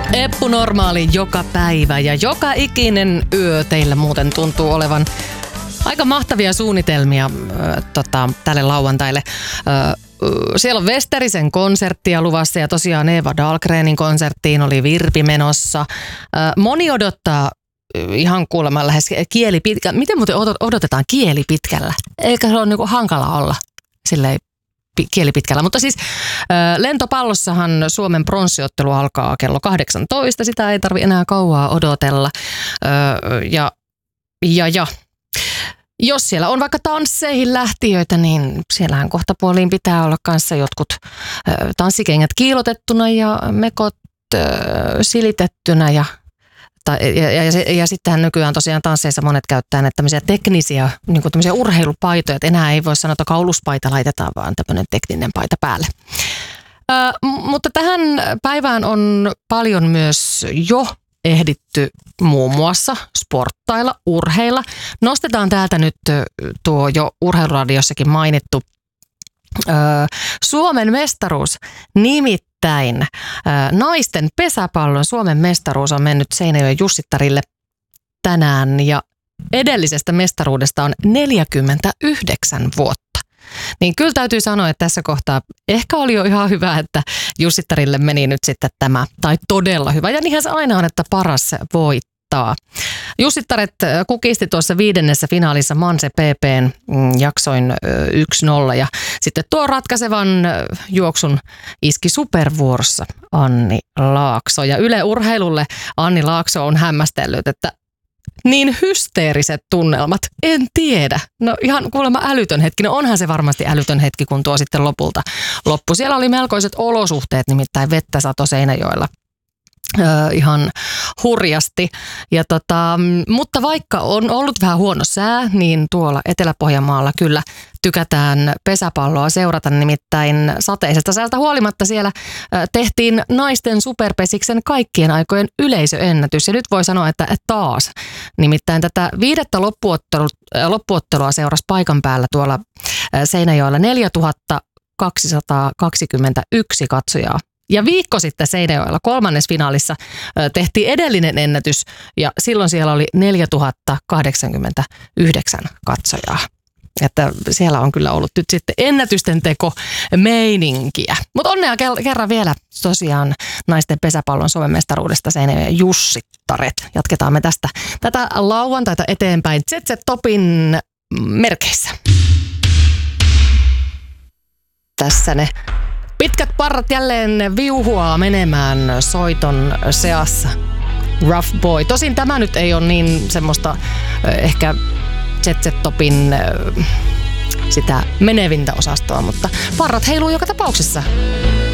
Eppu Normaali joka päivä ja joka ikinen yö teillä muuten tuntuu olevan aika mahtavia suunnitelmia tälle lauantaille. Siellä on Westerisen konserttia luvassa ja tosiaan Eva Dahlgrenin konserttiin oli Virpi menossa. Moni odottaa ihan kuulemma lähes kieli pitkällä. Miten muuten odotetaan kieli pitkällä? Eikä se ole niinku hankala olla silleen kieli pitkällä. Mutta siis lentopallossahan Suomen pronssiottelu alkaa kello 18. Sitä ei tarvitse enää kauaa odotella. Ja jos siellä on vaikka tansseihin lähtiöitä, niin siellähän kohtapuoliin pitää olla kanssa jotkut tanssikengät kiilotettuna ja mekot silitettynä ja sittenhän nykyään tosiaan tansseissa monet käyttää näitä tämmöisiä teknisiä, niin kuin tämmöisiä urheilupaitoja, että enää ei voi sanoa, että kauluspaita laitetaan, vaan tämmöinen tekninen paita päälle. Mutta tähän päivään on paljon myös jo ehditty muun muassa sporttailla, urheilla. Nostetaan täältä nyt tuo jo urheiluradiossakin mainittu Suomen mestaruus, nimittäin naisten pesäpallon Suomen mestaruus on mennyt Seinäjoen Jussittarille tänään ja edellisestä mestaruudesta on 49 vuotta. Niin kyllä täytyy sanoa, että tässä kohtaa ehkä oli jo ihan hyvä, että Jussittarille meni nyt sitten tämä, tai todella hyvä. Ja niinhän se aina on, että paras voittaa. Jussittaret kukisti tuossa 5. finaalissa Manse PP:n jaksoin 1-0 ja sitten tuo ratkaisevan juoksun iski supervuorossa Anni Laakso. Ja Yle Urheilulle Anni Laakso on hämmästellyt, että niin hysteeriset tunnelmat, en tiedä. No ihan kuulemma älytön hetki. No onhan se varmasti älytön hetki, kun tuo sitten lopulta loppui. Siellä oli melkoiset olosuhteet, nimittäin vettä sato Seinäjoella ihan hurjasti. Ja mutta vaikka on ollut vähän huono sää, niin tuolla Etelä-Pohjanmaalla kyllä tykätään pesäpalloa seurata. Nimittäin sateisesta säältä huolimatta siellä tehtiin naisten superpesiksen kaikkien aikojen yleisöennätys. Ja nyt voi sanoa, että taas. Nimittäin tätä 5. loppuottelua seurasi paikan päällä tuolla Seinäjoella 4221 katsojaa. Ja viikko sitten Seinäjoella 3. finaalissa tehtiin edellinen ennätys ja silloin siellä oli 4089 katsojaa. Että siellä on kyllä ollut nyt sitten ennätysten teko meininkiä. Mutta onnea kerran vielä tosiaan naisten pesäpallon Suomen mestaruudesta Seinäjoen Jussittaret. Jatketaan me tätä lauantaita eteenpäin ZZ-topin merkeissä. Tässä ne pitkät parrat jälleen viuhuaa menemään soiton seassa. Rough Boy. Tosin tämä nyt ei ole niin semmoista ehkä ZZ-topin sitä menevintä osastoa, mutta parrat heiluu joka tapauksessa.